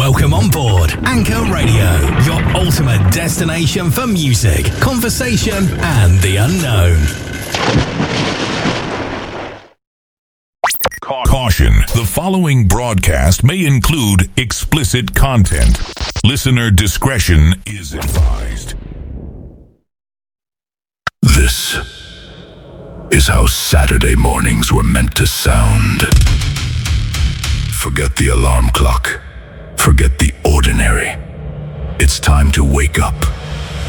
Welcome on board Anchor Radio, your ultimate destination for music, conversation, and the unknown. Caution, the following broadcast may include explicit content. Listener discretion is advised. This is how Saturday mornings were meant to sound. Forget the alarm clock. Forget the ordinary. It's time to wake up